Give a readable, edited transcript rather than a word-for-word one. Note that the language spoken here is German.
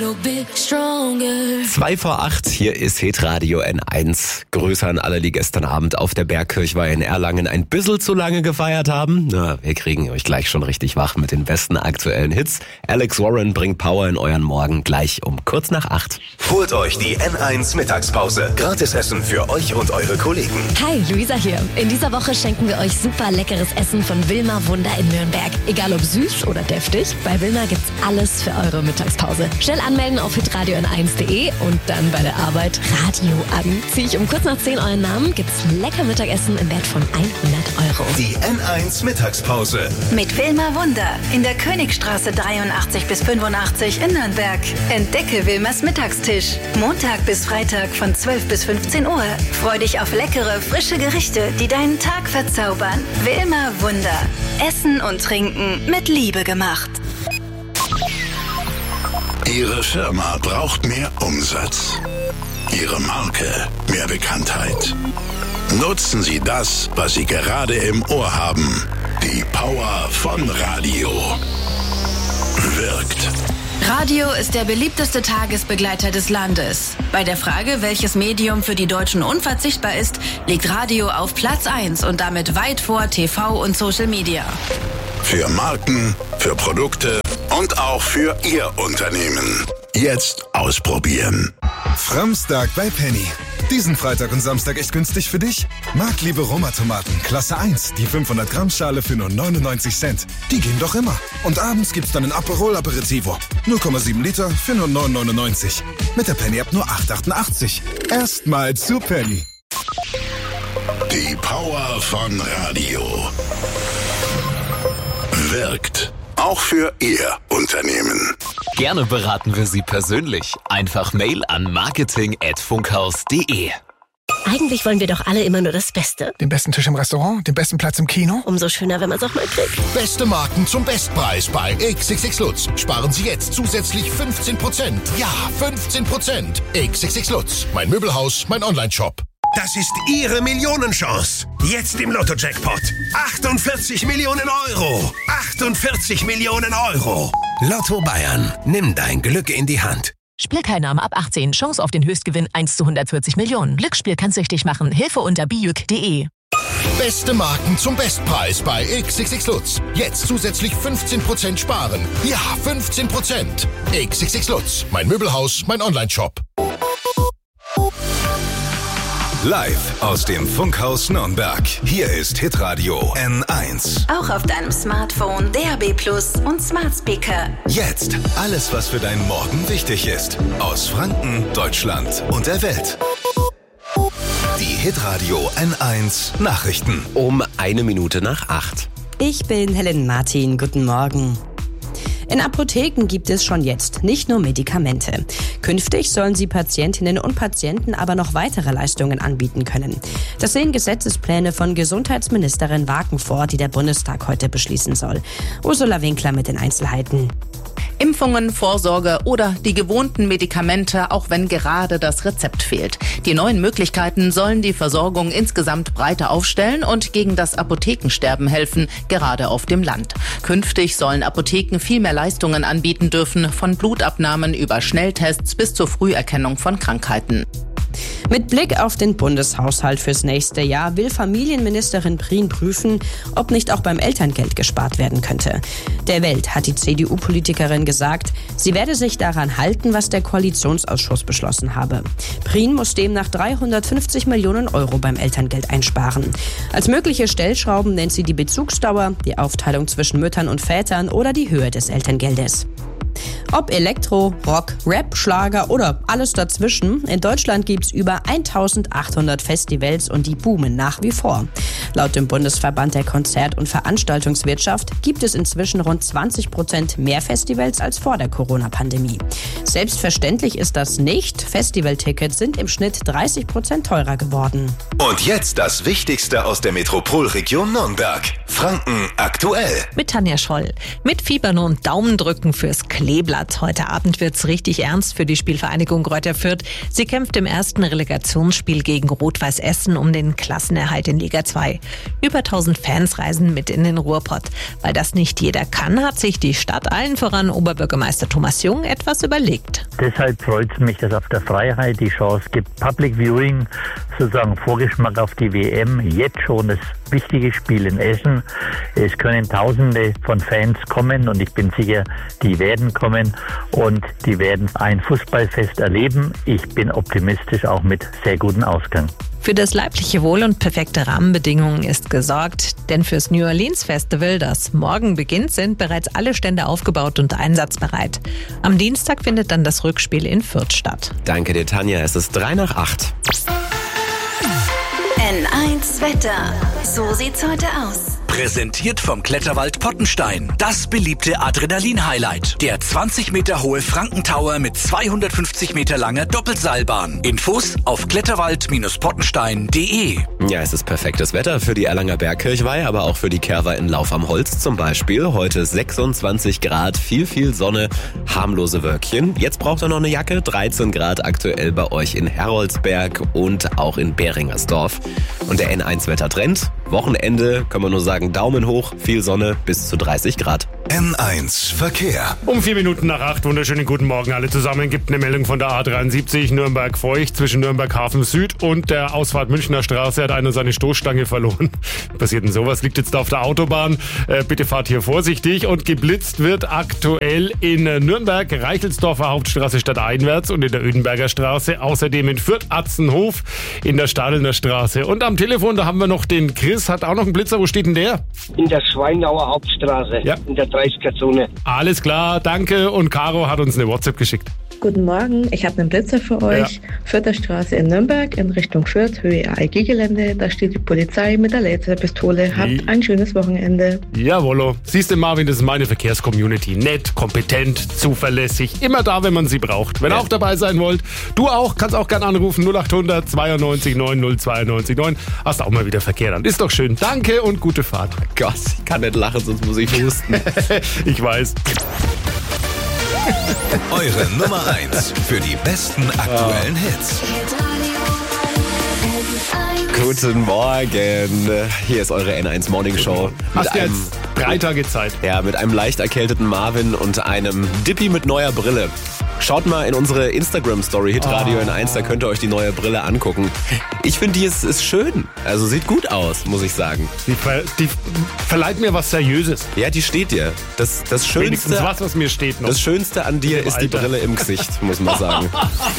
7:02, hier ist Hitradio N1. Grüße an alle, die gestern Abend auf der Bergkirchweih in Erlangen ein bisschen zu lange gefeiert haben. Na, wir kriegen euch gleich schon richtig wach mit den besten aktuellen Hits. Alex Warren bringt Power in euren Morgen gleich um kurz nach 8. Holt euch die N1 Mittagspause. Gratis Essen für euch und eure Kollegen. Hi, Luisa hier. In dieser Woche schenken wir euch super leckeres Essen von Wilma Wunder in Nürnberg. Egal ob süß oder deftig, bei Wilma gibt's alles für eure Mittagspause. Schnell anmelden auf hitradio-n1.de und dann bei der Arbeit Radio an. Ziehe ich um kurz nach 10 euren Namen, gibt's lecker Mittagessen im Wert von 100 €. Die N1 Mittagspause. Mit Wilma Wunder in der Königstraße 83 bis 85 in Nürnberg. Entdecke Wilmas Mittagstisch. Montag bis Freitag von 12 bis 15 Uhr. Freu dich auf leckere, frische Gerichte, die deinen Tag verzaubern. Wilma Wunder. Essen und Trinken mit Liebe gemacht. Ihre Firma braucht mehr Umsatz. Ihre Marke mehr Bekanntheit. Nutzen Sie das, was Sie gerade im Ohr haben. Die Power von Radio. Wirkt. Radio ist der beliebteste Tagesbegleiter des Landes. Bei der Frage, welches Medium für die Deutschen unverzichtbar ist, liegt Radio auf Platz 1 und damit weit vor TV und Social Media. Für Marken, für Produkte und auch für Ihr Unternehmen. Jetzt ausprobieren. Framstag bei Penny. Diesen Freitag und Samstag echt günstig für dich? Marktliebe Roma-Tomaten, Klasse 1, die 500 Gramm Schale für nur 99 Cent. Die gehen doch immer. Und abends gibt's dann ein Aperol Aperitivo. 0,7 Liter für nur 9,99. Mit der Penny-App nur 8,88. Erstmal zu Penny. Die Power von Radio. Wirkt. Auch für Ihr Unternehmen. Gerne beraten wir Sie persönlich. Einfach Mail an marketing@funkhaus.de. Eigentlich wollen wir doch alle immer nur das Beste. Den besten Tisch im Restaurant, den besten Platz im Kino. Umso schöner, wenn man es auch mal kriegt. Beste Marken zum Bestpreis bei XXX Lutz. Sparen Sie jetzt zusätzlich 15%. Ja, 15%. XXX Lutz. Mein Möbelhaus, mein Onlineshop. Das ist Ihre Millionenchance. Jetzt im Lotto-Jackpot. 48 Millionen Euro. 48 Millionen Euro. Lotto Bayern. Nimm dein Glück in die Hand. Spielteilnahme ab 18. Chance auf den Höchstgewinn 1 zu 140 Millionen. Glücksspiel kann süchtig machen. Hilfe unter biüc.de. Beste Marken zum Bestpreis bei XXX Lutz. Jetzt zusätzlich 15% sparen. Ja, 15%. XXX Lutz. Mein Möbelhaus, mein Onlineshop. Live aus dem Funkhaus Nürnberg. Hier ist Hitradio N1. Auch auf deinem Smartphone, DAB+ und Smart Speaker. Jetzt alles, was für deinen Morgen wichtig ist. Aus Franken, Deutschland und der Welt. Die Hitradio N1 Nachrichten. Um 1 Minute nach 8. Ich bin Helen Martin. Guten Morgen. In Apotheken gibt es schon jetzt nicht nur Medikamente. Künftig sollen sie Patientinnen und Patienten aber noch weitere Leistungen anbieten können. Das sehen Gesetzespläne von Gesundheitsministerin Waken vor, die der Bundestag heute beschließen soll. Ursula Winkler mit den Einzelheiten. Impfungen, Vorsorge oder die gewohnten Medikamente, auch wenn gerade das Rezept fehlt. Die neuen Möglichkeiten sollen die Versorgung insgesamt breiter aufstellen und gegen das Apothekensterben helfen, gerade auf dem Land. Künftig sollen Apotheken viel mehr Leistungen anbieten dürfen, von Blutabnahmen über Schnelltests bis zur Früherkennung von Krankheiten. Mit Blick auf den Bundeshaushalt fürs nächste Jahr will Familienministerin Prien prüfen, ob nicht auch beim Elterngeld gespart werden könnte. Der Welt hat die CDU-Politikerin gesagt, sie werde sich daran halten, was der Koalitionsausschuss beschlossen habe. Prien muss demnach 350 Millionen Euro beim Elterngeld einsparen. Als mögliche Stellschrauben nennt sie die Bezugsdauer, die Aufteilung zwischen Müttern und Vätern oder die Höhe des Elterngeldes. Ob Elektro, Rock, Rap, Schlager oder alles dazwischen, in Deutschland gibt's über 1800 Festivals und die boomen nach wie vor. Laut dem Bundesverband der Konzert- und Veranstaltungswirtschaft gibt es inzwischen rund 20% mehr Festivals als vor der Corona-Pandemie. Selbstverständlich ist das nicht. Festivaltickets sind im Schnitt 30% teurer geworden. Und jetzt das Wichtigste aus der Metropolregion Nürnberg. Franken aktuell. Mit Tanja Scholl. Mit Fiebern und Daumendrücken fürs Kleeblatt. Heute Abend wird's richtig ernst für die Spielvereinigung Greuther Fürth. Sie kämpft im ersten Relegationsspiel gegen Rot-Weiß Essen um den Klassenerhalt in Liga 2. Über 1000 Fans reisen mit in den Ruhrpott. Weil das nicht jeder kann, hat sich die Stadt, allen voran Oberbürgermeister Thomas Jung, etwas überlegt. liegt. Deshalb freut es mich, dass auf der Freiheit die Chance gibt, Public Viewing, sozusagen Vorgeschmack auf die WM, jetzt schon das wichtige Spiel in Essen. Es können Tausende von Fans kommen und ich bin sicher, die werden kommen und die werden ein Fußballfest erleben. Ich bin optimistisch, auch mit sehr gutem Ausgang. Für das leibliche Wohl und perfekte Rahmenbedingungen ist gesorgt, denn fürs New Orleans Festival, das morgen beginnt, sind bereits alle Stände aufgebaut und einsatzbereit. Am Dienstag findet dann das Rückspiel in Fürth statt. Danke dir, Tanja. Es ist 7:03. N1 Wetter. So sieht's heute aus. Präsentiert vom Kletterwald Pottenstein. Das beliebte Adrenalin-Highlight. Der 20 Meter hohe Frankentower mit 250 Meter langer Doppelseilbahn. Infos auf kletterwald-pottenstein.de. Ja, es ist perfektes Wetter für die Erlanger Bergkirchweih, aber auch für die Kerwa in Lauf am Holz zum Beispiel. Heute 26 Grad, viel Sonne, harmlose Wölkchen. Jetzt braucht ihr noch eine Jacke. 13 Grad aktuell bei euch in Heroldsberg und auch in Beringersdorf. Und der N1-Wettertrend. Wochenende, können wir nur sagen, Daumen hoch, viel Sonne, bis zu 30 Grad. N1 Verkehr. Um 4 Minuten nach 8, wunderschönen guten Morgen alle zusammen. Gibt eine Meldung von der A73 Nürnberg-Feucht zwischen Nürnberg-Hafen Süd und der Ausfahrt Münchner Straße hat einer seine Stoßstange verloren. Passiert denn sowas? Liegt jetzt da auf der Autobahn. Bitte fahrt hier vorsichtig. Und geblitzt wird aktuell in Nürnberg, Reichelsdorfer Hauptstraße stadteinwärts und in der Ödenberger Straße. Außerdem in Fürth-Atzenhof in der Stadelner Straße. Und am Telefon, da haben wir noch den Chris. Hat auch noch einen Blitzer. Wo steht denn der? In der Schweinauer Hauptstraße. Ja. In der 30er-Zone. Alles klar, danke. Und Caro hat uns eine WhatsApp geschickt. Guten Morgen, ich habe einen Blitzer für euch. Ja. Fürther Straße in Nürnberg in Richtung Fürth, Höhe AEG-Gelände. Da steht die Polizei mit der Laserpistole. Habt ein schönes Wochenende. Jawollo. Siehst du, Marvin, das ist meine Verkehrscommunity. Nett, kompetent, zuverlässig. Immer da, wenn man sie braucht. Wenn ihr auch dabei sein wollt, du auch, kannst auch gerne anrufen. 0800 92 90 92 9. Hast auch mal wieder Verkehr an. Ist doch schön. Danke und gute Fahrt. Gott, ich kann nicht lachen, sonst muss ich husten. Ich weiß. Eure Nummer 1 für die besten aktuellen Hits. Guten Morgen. Hier ist eure N1 Morning Show. Hast du jetzt 3 Tage Zeit? Ja, mit einem leicht erkälteten Marvin und einem Dippy mit neuer Brille. Schaut mal in unsere Instagram-Story Hitradio N1, da könnt ihr euch die neue Brille angucken. Ich finde, die ist schön. Also sieht gut aus, muss ich sagen. Die verleiht mir was Seriöses. Ja, die steht dir. Das Schönste, wenigstens was mir steht noch. Das Schönste an dir ist die Brille im Gesicht, muss man sagen.